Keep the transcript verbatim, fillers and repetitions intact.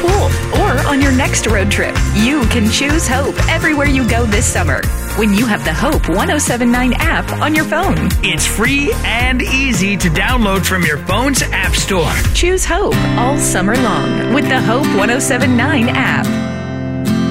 pool, or on your next road trip. You can choose Hope everywhere you go this summer when you have the Hope ten seventy-nine app on your phone. It's free and easy to download from your phone's app store. Choose Hope all summer long with the Hope ten seventy-nine app.